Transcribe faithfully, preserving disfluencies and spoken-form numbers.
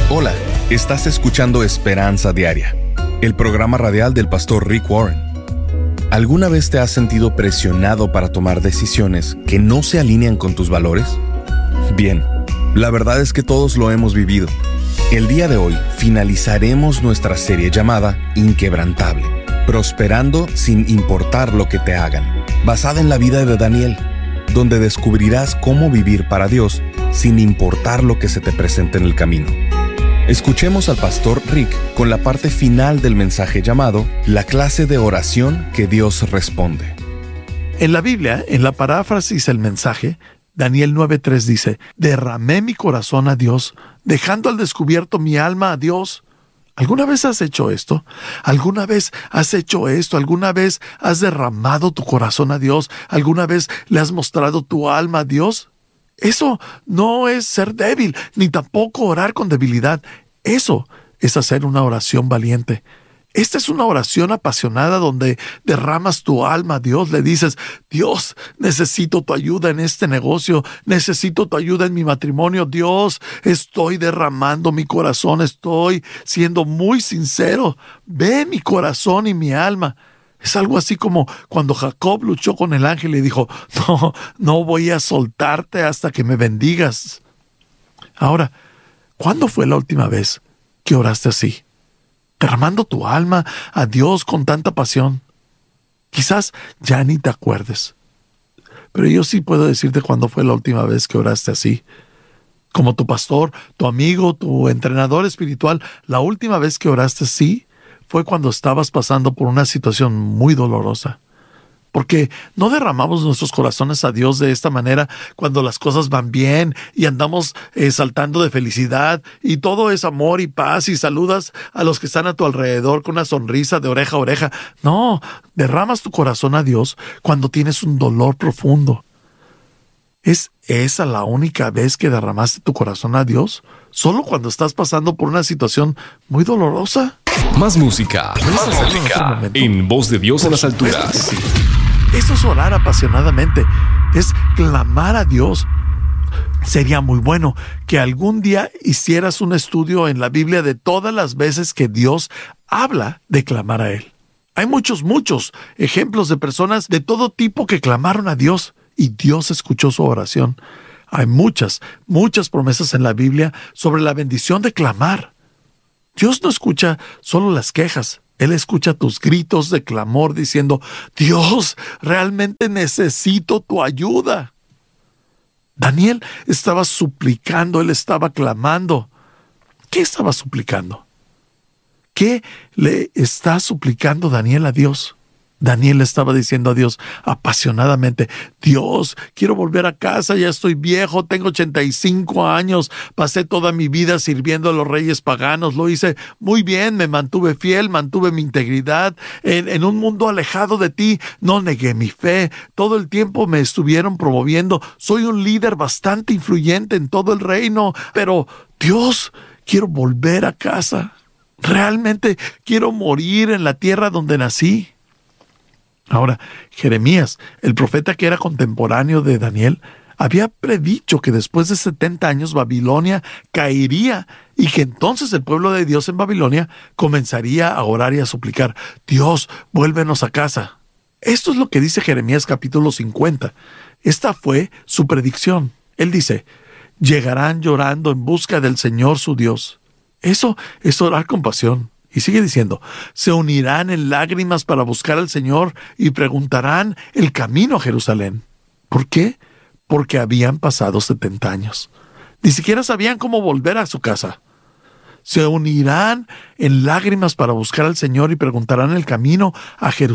Hola, estás escuchando Esperanza Diaria, el programa radial del pastor Rick Warren. ¿Alguna vez te has sentido presionado para tomar decisiones que no se alinean con tus valores? Bien, la verdad es que todos lo hemos vivido. El día de hoy finalizaremos nuestra serie llamada Inquebrantable, prosperando sin importar lo que te hagan, basada en la vida de Daniel, donde descubrirás cómo vivir para Dios sin importar lo que se te presente en el camino. Escuchemos al pastor Rick con la parte final del mensaje llamado La clase de oración que Dios responde. En la Biblia, en la paráfrasis del mensaje, Daniel nueve tres dice: derramé mi corazón a Dios, dejando al descubierto mi alma a Dios. ¿Alguna vez has hecho esto? ¿Alguna vez has hecho esto? ¿Alguna vez has derramado tu corazón a Dios? ¿Alguna vez le has mostrado tu alma a Dios? Eso no es ser débil, ni tampoco orar con debilidad. Eso es hacer una oración valiente. Esta es una oración apasionada donde derramas tu alma a Dios. Le dices: Dios, necesito tu ayuda en este negocio. Necesito tu ayuda en mi matrimonio. Dios, estoy derramando mi corazón. Estoy siendo muy sincero. Ve mi corazón y mi alma. Es algo así como cuando Jacob luchó con el ángel y dijo: No, no voy a soltarte hasta que me bendigas. Ahora, ¿cuándo fue la última vez que oraste así? Derramando tu alma a Dios con tanta pasión. Quizás ya ni te acuerdes. Pero yo sí puedo decirte cuándo fue la última vez que oraste así. Como tu pastor, tu amigo, tu entrenador espiritual, la última vez que oraste así fue cuando estabas pasando por una situación muy dolorosa. Porque no derramamos nuestros corazones a Dios de esta manera cuando las cosas van bien y andamos eh, saltando de felicidad y todo es amor y paz y saludas a los que están a tu alrededor con una sonrisa de oreja a oreja. No, derramas tu corazón a Dios cuando tienes un dolor profundo. ¿Es esa la única vez que derramaste tu corazón a Dios? ¿Solo cuando estás pasando por una situación muy dolorosa? Más música, más música en Voz de Dios en las alturas. Sí. Eso es orar apasionadamente, es clamar a Dios. Sería muy bueno que algún día hicieras un estudio en la Biblia de todas las veces que Dios habla de clamar a Él. Hay muchos, muchos ejemplos de personas de todo tipo que clamaron a Dios y Dios escuchó su oración. Hay muchas, muchas promesas en la Biblia sobre la bendición de clamar. Dios no escucha solo las quejas. Él escucha tus gritos de clamor diciendo: Dios, realmente necesito tu ayuda. Daniel estaba suplicando, él estaba clamando. ¿Qué estaba suplicando? ¿Qué le está suplicando Daniel a Dios? Daniel le estaba diciendo a Dios apasionadamente: Dios, quiero volver a casa, ya estoy viejo, tengo ochenta y cinco años, pasé toda mi vida sirviendo a los reyes paganos, lo hice muy bien, me mantuve fiel, mantuve mi integridad, en, en un mundo alejado de ti, no negué mi fe, todo el tiempo me estuvieron promoviendo, soy un líder bastante influyente en todo el reino, pero Dios, quiero volver a casa, realmente quiero morir en la tierra donde nací. Ahora, Jeremías, el profeta que era contemporáneo de Daniel, había predicho que después de setenta años Babilonia caería y que entonces el pueblo de Dios en Babilonia comenzaría a orar y a suplicar: Dios, vuélvenos a casa. Esto es lo que dice Jeremías capítulo cincuenta. Esta fue su predicción. Él dice: llegarán llorando en busca del Señor su Dios. Eso es orar con pasión. Y sigue diciendo: se unirán en lágrimas para buscar al Señor y preguntarán el camino a Jerusalén. ¿Por qué? Porque habían pasado setenta años. Ni siquiera sabían cómo volver a su casa. Se unirán en lágrimas para buscar al Señor y preguntarán el camino a Jerusalén.